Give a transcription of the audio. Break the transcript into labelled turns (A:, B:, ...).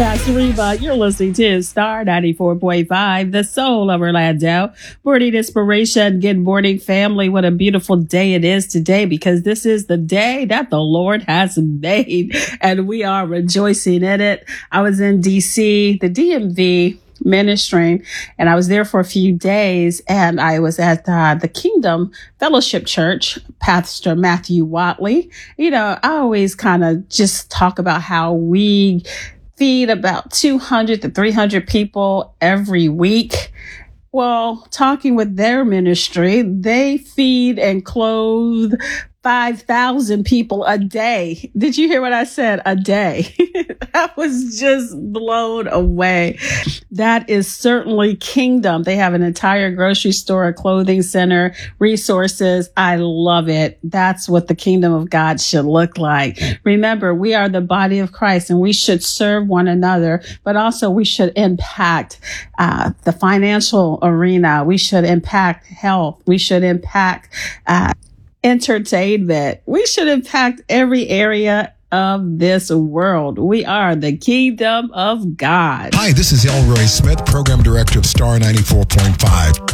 A: Pastor Reba. You're listening to Star 94.5, the soul of Orlando. Morning inspiration. Good morning, family. What a beautiful day it is today, because this is the day that the Lord has made, and we are rejoicing in it. I was in DC, the DMV, ministering, and I was there for a few days, and I was at the Kingdom Fellowship Church, Pastor Matthew Watley. You know, I always kind of just talk about how we feed about 200 to 300 people every week. Well, talking with their ministry, they feed and clothe 5,000 people a day. Did you hear what I said? A day. I was just blown away. That is certainly kingdom. They have an entire grocery store, a clothing center, resources. I love it. That's what the kingdom of God should look like. Remember, we are the body of Christ, and we should serve one another, but also we should impact the financial arena. We should impact health. We should impact entertainment. We should impact every area of this world. We are the kingdom of God.
B: Hi, this is Elroy Smith, Program Director of Star 94.5.